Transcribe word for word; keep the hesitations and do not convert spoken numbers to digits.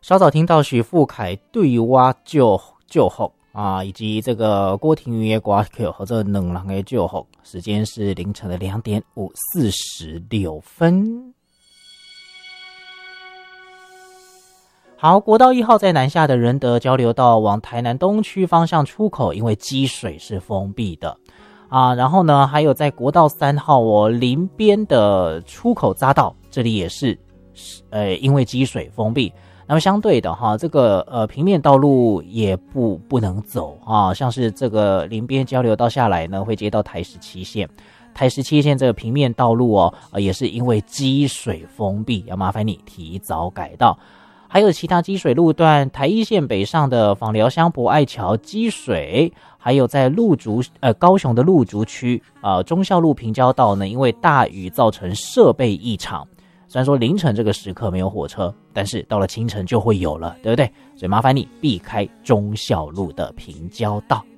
稍早听到许富凯对我救救后啊，以及这个郭婷云的歌曲和这两人的救后，时间是凌晨的两点五四十六分。好，国道一号在南下的仁德交流道往台南东区方向出口，因为积水是封闭的啊。然后呢，还有在国道三号哦林边的出口匝道，这里也是呃因为积水封闭。那么相对的哈，这个呃平面道路也不不能走啊，像是这个林边交流道下来呢，会接到台十七线，台十七线这个平面道路哦，呃、也是因为积水封闭，要麻烦你提早改道。还有其他积水路段，台一线北上的枋寮乡博爱桥积水，还有在鹿竹呃高雄的鹿竹区呃忠孝路平交道呢，因为大雨造成设备异常。虽然说凌晨这个时刻没有火车，但是到了清晨就会有了，对不对？所以麻烦你避开忠孝路的平交道。